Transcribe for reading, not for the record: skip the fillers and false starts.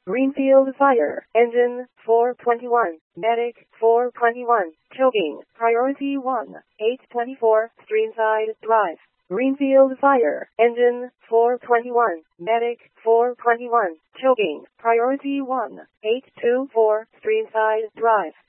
Greenfield Fire Engine 421, Medic 421, Choking, Priority 1, 824, Streamside Drive. Greenfield Fire Engine 421, Medic 421, Choking, Priority 1, 824, Streamside Drive.